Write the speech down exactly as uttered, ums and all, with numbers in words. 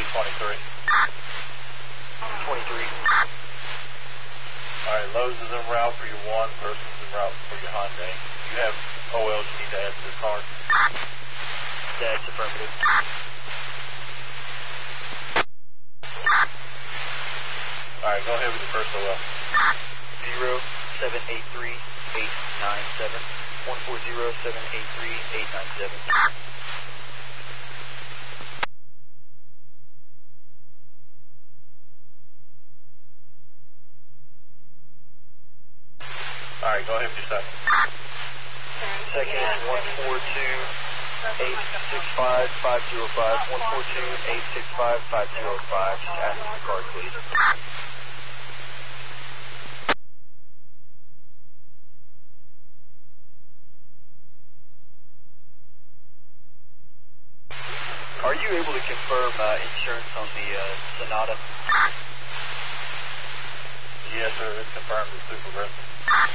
twenty-three. twenty-three. Alright, Lowe's is en route for your one, person's en route for your Hyundai. You have O Ls you need to add to the car? That's affirmative. Alright, go ahead with your first O L. Zero seven eight three eight nine seven one four zero seven eight three eight nine seven. Alright, go ahead with your second. Second one four two eight six five five zero five one four two eight six five five zero five. Just ask for the card, please. Are you able to confirm uh, insurance on the uh, Sonata? Yes, sir. It's confirmed. It's through Progressive.